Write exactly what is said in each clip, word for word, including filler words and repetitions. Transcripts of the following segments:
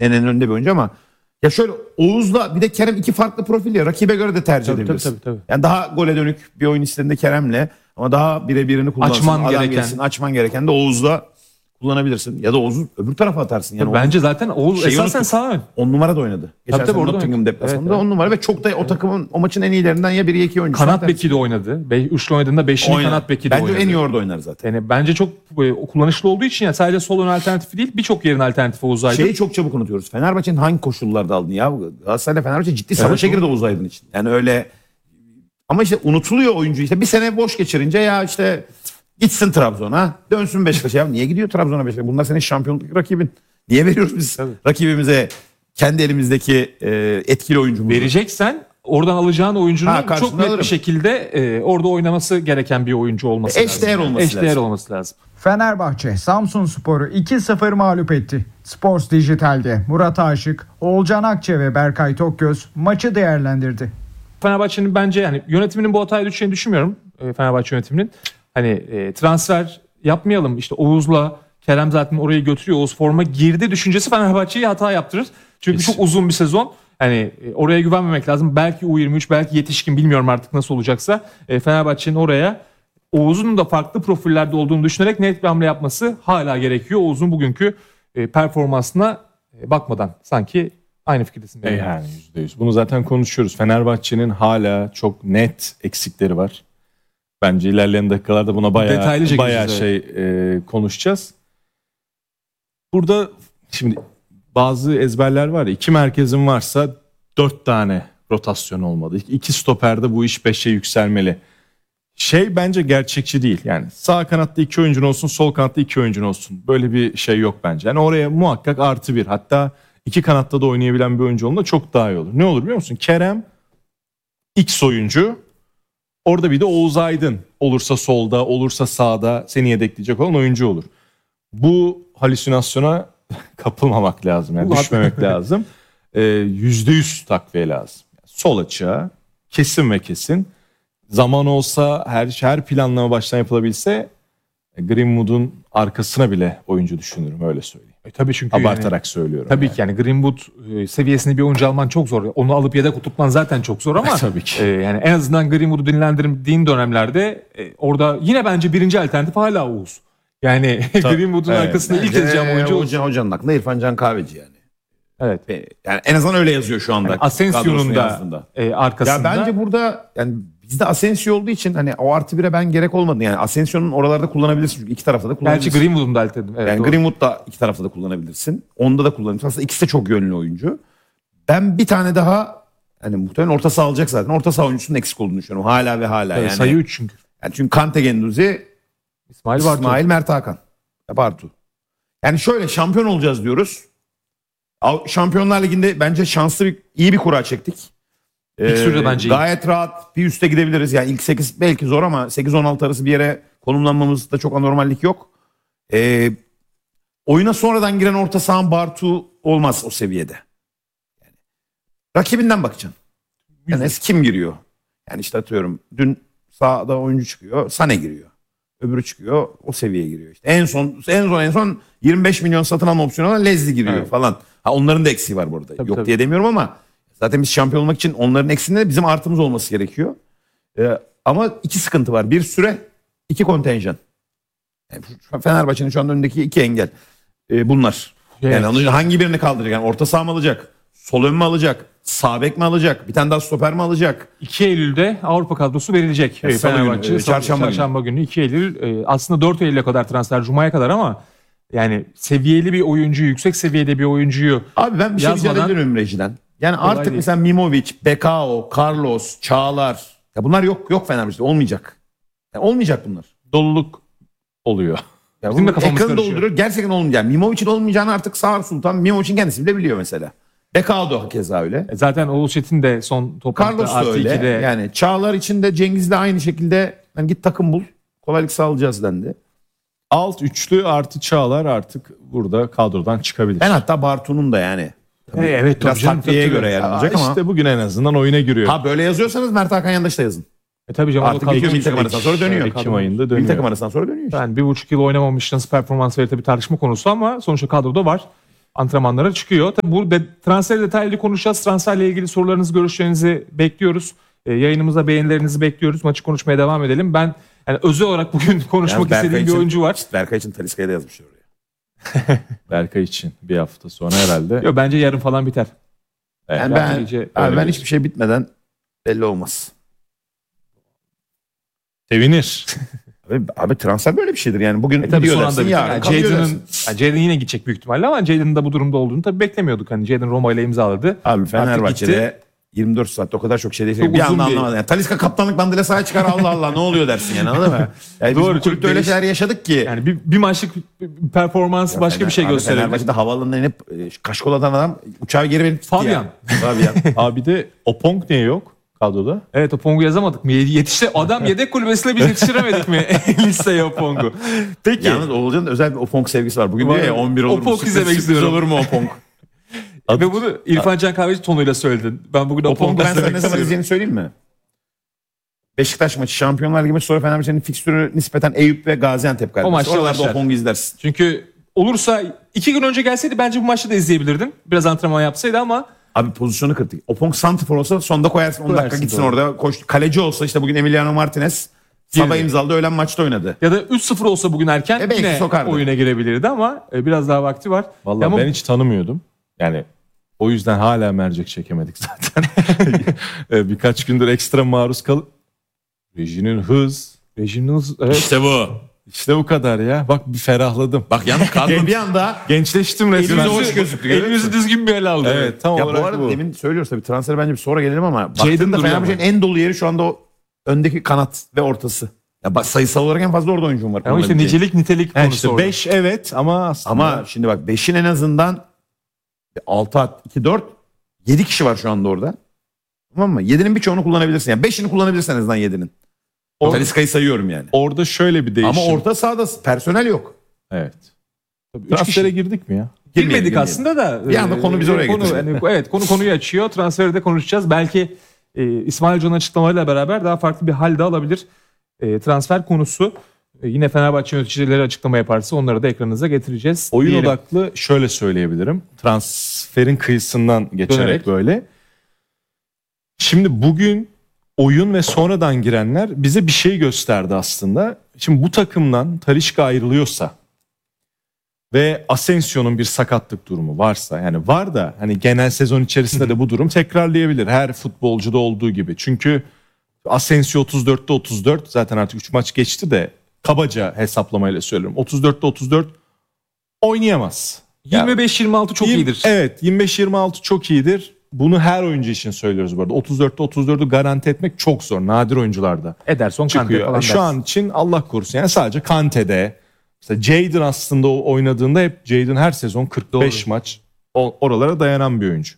Nene'nin önünde bir oyuncu ama ya şöyle Oğuz'la bir de Kerem iki farklı profil ya. Rakibe göre de tercih tabii, edebilirsin. tabii, tabii, tabii. Yani daha gole dönük bir oyun istediğinde Kerem'le ama daha birebirini kullansın. Açman adam gereken. gelsin, açman gereken de Oğuz'la kullanabilirsin. Ya da Oğuz'u öbür tarafa atarsın. Yani Bence zaten Oğuz esasen sağ ön. on numara da oynadı. Geçen Tabii, tabii, sene orada Nottingham oynadı. deplasmanında Evet, on numara ve çok da o takımın o maçın en iyilerinden ya biri ya iki oyuncu. Kanat beki de oynadı. Be- Üçlü oynadığında beşinci Oynar. kanat beki de Bence oynadı. en iyi orada oynar zaten. Yani bence çok e, kullanışlı olduğu için yani sadece sol ön alternatifi değil birçok yerin alternatifi Oğuz Aydın. Şeyi çok çabuk unutuyoruz. Fenerbahçe'nin hangi koşullarda aldın ya? Galatasaray'la Fenerbahçe ciddi savaşa Evet, girdi Oğuz Aydın için. Yani öyle ama işte unutuluyor oyuncu işte bir sene boş geçirince ya işte gitsin Trabzon'a, dönsün Beşiktaş'a. Ya niye gidiyor Trabzon'a Beşiktaş'a? Bunlar senin şampiyonluk rakibin. Niye veriyoruz biz Tabii. rakibimize kendi elimizdeki e, etkili oyuncumuzu? Vereceksen oradan alacağın oyuncunun Ha, çok net alırım. bir şekilde e, orada oynaması gereken bir oyuncu olması lazım. Eşdeğer olması Eşdeğer lazım. olması lazım. Fenerbahçe Samsunspor'u iki sıfır mağlup etti. Sports Dijital'de Murat Aşık, Oğulcan Akçe ve Berkay Tokgöz maçı değerlendirdi. Fenerbahçe'nin bence yani yönetiminin bu hataya düşeceğini düşünmüyorum. E, Fenerbahçe yönetiminin. Hani e, transfer yapmayalım işte Oğuz'la Kerem zaten orayı götürüyor. Oğuz forma girdi düşüncesi Fenerbahçe'yi hata yaptırır. Çünkü Kesin. çok uzun bir sezon. Hani e, oraya güvenmemek lazım. Belki U yirmi üç belki yetişkin bilmiyorum artık nasıl olacaksa. E, Fenerbahçe'nin oraya Oğuz'un da farklı profillerde olduğunu düşünerek net bir hamle yapması hala gerekiyor. Oğuz'un bugünkü e, performansına e, bakmadan sanki aynı fikirdesin. E yani yüzde yüz. Bunu zaten konuşuyoruz. Fenerbahçe'nin hala çok net eksikleri var. Bence ilerleyen dakikalarda buna bayağı Detaylıca bayağı gireceğiz, şey e, konuşacağız. Burada şimdi bazı ezberler var ya, iki merkezin varsa dört tane rotasyon olmalı. İki stoperde bu iş beşe yükselmeli. Şey bence gerçekçi değil. Yani sağ kanatta iki oyuncun olsun, sol kanatta iki oyuncun olsun. Böyle bir şey yok bence. Yani oraya muhakkak artı bir, hatta iki kanatta da oynayabilen bir oyuncu olunda çok daha iyi olur. Ne olur biliyor musun? Kerem X oyuncu. Orada bir de Oğuz Aydın olursa solda, olursa sağda seni yedekleyecek olan oyuncu olur. Bu halüsinasyona kapılmamak lazım. Yani düşmemek lazım. Yüzde yüz takviye lazım. Sol açığa kesin ve kesin. Zaman olsa her her planlama baştan yapılabilse Greenwood'un arkasına bile oyuncu düşünürüm, öyle söyleyeyim. E, tabii çünkü Abartarak yani, söylüyorum. tabii yani. ki yani Greenwood e, seviyesinde bir oyuncu alman çok zor. Onu alıp yedek tutman zaten çok zor ama Tabii ki. e, yani en azından Greenwood'u dinlendirdiğin dönemlerde e, orada yine bence birinci alternatif hala Oğuz. Yani Greenwood'un evet. arkasında ilk Bence yazacağım oyuncu Oğuz. Hoca, hocanın aklında İrfan Can Kahveci yani. Evet. Yani en azından öyle yazıyor şu anda. Yani Asensio'nun kadrosunun da yazdığında. e, arkasında. Ya bence burada yani bizde Asensio olduğu için hani o artı bire ben gerek olmadı. Yani Asensio'nun oralarda kullanabilirsin çünkü iki tarafta da kullanabilirsin. Gerçi Greenwood'un da alternatif. Evet, yani doğru. Greenwood da iki tarafta da kullanabilirsin. Onda da kullanabilirsin. Aslında ikisi de çok yönlü oyuncu. Ben bir tane daha hani muhtemelen orta saha alacak zaten. Orta saha oyuncusunun eksik olduğunu düşünüyorum. Hala ve hala Evet, yani. sayı üç çünkü. Yani çünkü Kante Genduzi, İsmail Bartu. İsmail Mert Hakan. Ya Bartu. Yani şöyle şampiyon olacağız diyoruz. Şampiyonlar Ligi'nde bence şanslı bir iyi bir kura çektik. Fikstürde bence iyi. Gayet rahat bir üste gidebiliriz. Yani ilk sekiz belki zor ama sekiz on altı arası bir yere konumlanmamızda çok anormallik yok. Ee, oyuna sonradan giren orta sahan Bartu olmaz o seviyede. Yani, rakibinden bakacaksın. Yani kim giriyor? Yani işte atıyorum dün sağda oyuncu çıkıyor, Sane giriyor. Öbürü çıkıyor, o seviyeye giriyor. İşte en son en son en son yirmi beş milyon satın alma opsiyonu olan Lezli giriyor Evet. falan. Ha onların da eksiği var burada. Tabii, Yok tabii. diye demiyorum ama zaten biz şampiyon olmak için onların eksiğinde bizim artımız olması gerekiyor. Ee, ama iki sıkıntı var. Bir süre, iki kontenjan. Yani Fenerbahçe'nin şu anda önündeki iki engel. Ee, bunlar. Evet. Yani onun hangi birini kaldıracak? Yani orta saha mı alacak? Sol ön mü alacak? Sağ bek mi alacak? Bir tane daha stoper mi alacak? iki Eylül'de Avrupa kadrosu verilecek. Evet, Salı günü, Fenerbahçe, e, Salı- çarşamba günü. çarşamba günü iki Eylül. E, aslında dört Eylül'e kadar transfer, Cuma'ya kadar ama yani seviyeli bir oyuncuyu, yüksek seviyede bir oyuncuyu Abi ben bir şey rica yazmadan- edebilirim Emre'ciden. Yani Kolay artık değil. mesela Mimovic, Bekao, Carlos, Çağlar. Ya bunlar yok yok Fenerbahçe'de olmayacak. Yani olmayacak bunlar. Doluluk oluyor. Ya Bizim bunu de kafamız ekranı karışıyor. dolduruyor. Gerçekten olmayacak. Mimovic'in olmayacağını artık Sağır Sultan, Mimovic'in kendisi bile biliyor mesela. Bekao da keza öyle. E, zaten Oğuz Çetin de son toplantıda Carlos da artı öyle. ikide Yani Çağlar için de Cengiz de aynı şekilde hani git takım bul. Kolaylık sağlayacağız dendi. Alt üçlü artı Çağlar artık burada kadrodan çıkabilir. Ben hatta Bartu'nun da yani. E, evet, Biraz tabii canım, takviyeye tabii, göre tabii. yani Aa, olacak ama. işte bugün en azından oyuna giriyor. Ha böyle yazıyorsanız Mert Hakan Yandaş'ta yazın. E, tabii canım. Artık o da bitiyor, kadro- milli takım arasından sonra dönüyor. Ekim ayında Milli dönüyor. takım arasından sonra dönüyor işte. Yani bir buçuk yıl oynamamış nasıl performans verir tabii tartışma konusu ama sonuçta kadroda var. antrenmanlara çıkıyor. Tabii bu de, transfer detaylı konuşacağız. Transferle ilgili sorularınızı, görüşlerinizi bekliyoruz. E, yayınımıza beğenilerinizi bekliyoruz. Maçı konuşmaya devam edelim. Ben yani özel olarak bugün konuşmak Yalnız Berkay istediğim bir için- oyuncu var. Berkay için Talisca'yı da yazmışlar oraya. Berkay için bir hafta sonra herhalde. Yok, bence yarın falan biter. Evet, Yani ben ben, iyice- abi öyle ben bir- hiçbir şey bitmeden belli olmaz. Sevinir. Abi, abi transfer böyle bir şeydir yani. Bugün E tabii gidiyor son dersin, anda biter. yarın Yani kalıyor Jadon'ın dersin. yani Jadon yine gidecek büyük ihtimalle ama Jadon'ın da bu durumda olduğunu tabii beklemiyorduk. Hani Jadon Roma ile imzaladı. Abi gitti. Fenerbahçe'de yirmi dört saatte o kadar çok şey değil. Çok Bir uzun anda bir- anlamadım. Yani Talisca kaptanlık bandıyla sahaya çıkar, Allah Allah ne oluyor dersin yani, anladın mı? Yani biz Doğru, bu kulüpte çok öyle değiş- şeyler yaşadık ki. Yani bir, bir maçlık performans başka Fener- bir şey abi gösterebilir. Fenerbahçe'de havaalanına inip e, kaşkol atan adam uçağı geri verip gitti Fabian. ya. Fabian. Abi de Opong niye yok kadroda? Evet, Opong'u yazamadık mı? Yetişti adam yedek kulübesine biz yetiştiremedik mi listeye Opong'u? Peki. Yalnız Oğulcan'ın özel bir Opong sevgisi var. Bugün Var. diyor ya on bir olur mu? Opong Sürpriz- izlemek sürpriz istiyorum. olur mu Opong? Ve bunu İrfan Can Kahveci tonuyla söyledin. Ben bugün Opong'u Opong'u ben sana izlemek ne zaman istiyorum. izleyeceğini söyleyeyim mi? Beşiktaş maçı, Şampiyonlar Ligi maçı, sonra Fenerbahçe'nin fikstürü nispeten Eyüp ve Gaziantep kardeşi. maçta Oralarda başlar. Opong'u izlersin. Çünkü olursa iki gün önce gelseydi bence bu maçta da izleyebilirdin. Biraz antrenman yapsaydı ama Abi pozisyonu kırdık. Opong santifor olsa sonda koyarsın on dakika Koyarsın, gitsin doğru. orada. Koş. Kaleci olsa işte bugün Emiliano Martinez sabah Girdi. imzaladı, öğlen maçta oynadı. ya da üç sıfır olsa bugün erken E belki yine sokardı. oyuna girebilirdi ama e, biraz daha vakti var. Vallahi Ama ben hiç tanımıyordum. Yani o yüzden hala mercek çekemedik zaten. E, Birkaç gündür ekstra maruz kalıp rejinin hız. rejiminiz evet. İşte bu. İşte bu kadar ya. Bak bir ferahladım. Bak yalnız kadro bir anda Gençleştim resmen. Elimizi hoş gözüktü. görüyor Elimizi musun? düzgün bir ele aldı. Evet tam Ya bu olarak arada bu. demin söylüyoruz tabii, transfer bence bir sonra gelelim ama Jadon baktığında duruyor Fenerbahçe'nin en dolu yeri şu anda o öndeki kanat ve ortası. Ya bak, sayısal olarak en fazla orada oyuncum var. Ama işte kullanabileceğin. nicelik nitelik Yani konusu işte orada. beş evet ama aslında Ama şimdi bak beşin en azından altı at iki dört yedi kişi var şu anda orada. Tamam mı? yedinin birçoğunu kullanabilirsin. Yani beşini kullanabilirsin en azından yedinin. Or- Talisca'yı sayıyorum yani. orada şöyle bir değişim. Ama orta sahada personel yok. Evet. Tabii, Üç transfere kişi. girdik mi ya? Girmeyelim, Girmedik girmeyelim. aslında da. Bir anda konu bizi oraya konu, getirdi. hani, evet konu konuyu açıyor. Transferi de konuşacağız. Belki e, İsmail Hoca'nın açıklamalarıyla beraber daha farklı bir hal de alabilir. E, transfer konusu. E, yine Fenerbahçe yöneticileri açıklama yaparsa onları da ekranınıza getireceğiz. Oyun diyelim. odaklı şöyle söyleyebilirim. Transferin kıyısından geçerek Dönerek. böyle. Şimdi bugün oyun ve sonradan girenler bize bir şey gösterdi aslında. Şimdi bu takımdan Talisca ayrılıyorsa ve Asensio'nun bir sakatlık durumu varsa, yani var da hani genel sezon içerisinde de bu durum tekrarlayabilir. Her futbolcuda olduğu gibi. Çünkü Asensio otuz dörtte otuz dört, zaten artık üç maç geçti de kabaca hesaplamayla söylüyorum. otuz dörtte otuz dört oynayamaz. yirmi beş yirmi altı çok Yirmi- iyidir. Evet, yirmi beş yirmi altı çok iyidir. Bunu her oyuncu için söylüyoruz bu arada. otuz dörtte otuz dördü garanti etmek çok zor. Nadir oyuncularda Ederson, Kante çıkıyor. falan Şu dersin. an için Allah korusun. Yani sadece Kante'de. Mesela Jadon aslında o oynadığında hep Jadon her sezon kırk beş Doğru. maç o- oralara dayanan bir oyuncu.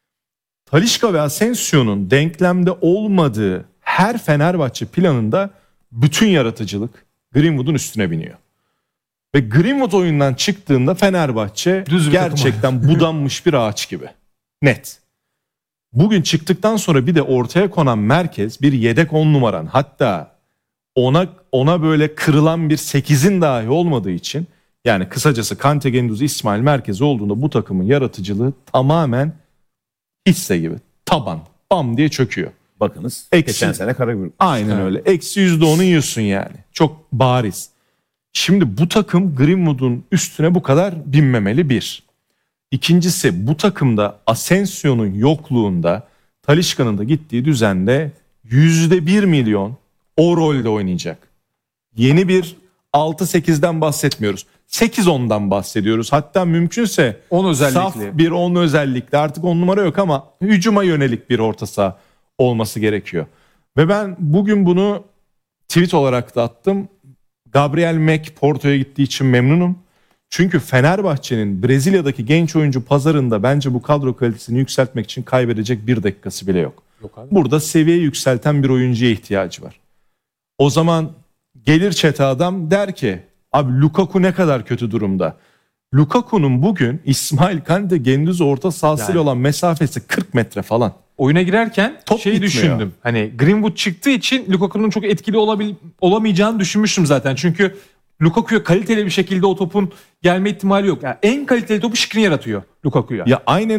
Talisca ve Asensio'nun denklemde olmadığı her Fenerbahçe planında bütün yaratıcılık Greenwood'un üstüne biniyor. Ve Greenwood oyundan çıktığında Fenerbahçe Düz bir takım gerçekten budanmış bir ağaç gibi. Net. Bugün çıktıktan sonra bir de ortaya konan merkez bir yedek on numaran, hatta ona ona böyle kırılan bir sekizin dahi olmadığı için, yani kısacası Kante, Gendouzi, İsmail merkezi olduğunda bu takımın yaratıcılığı tamamen hisse gibi taban bam diye çöküyor. Bakınız. Eksi. Geçen sene Karagümrük. Aynen Evet. öyle. Eksi yüzde onu yiyorsun yani. Çok bariz. Şimdi bu takım Greenwood'un üstüne bu kadar binmemeli bir. İkincisi, bu takımda Asensio'nun yokluğunda Talisca'nın da gittiği düzende yüzde bir milyon o rolde oynayacak. Yeni bir altı sekizden bahsetmiyoruz. sekiz ondan bahsediyoruz. Hatta mümkünse on özellikli. saf bir on özellikle, artık on numara yok ama hücuma yönelik bir orta saha olması gerekiyor. Ve ben bugün bunu tweet olarak da attım. Gabriel Mek Porto'ya gittiği için memnunum. Çünkü Fenerbahçe'nin Brezilya'daki genç oyuncu pazarında bence bu kadro kalitesini yükseltmek için kaybedecek bir dakikası bile yok. Yok abi. Burada seviye yükselten bir oyuncuya ihtiyacı var. O zaman gelir çete adam der ki, abi Lukaku ne kadar kötü durumda. Lukaku'nun bugün İsmail Kante Gendouzi orta sahasıyla Yani. olan mesafesi kırk metre falan. Oyuna girerken Top şeyi gitmiyor. düşündüm. Hani Greenwood çıktığı için Lukaku'nun çok etkili olabil, olamayacağını düşünmüştüm zaten. Çünkü Lukaku'ya kaliteli bir şekilde o topun gelme ihtimali yok. Yani en kaliteli topu Skriniar atıyor Lukaku'ya. Ya aynen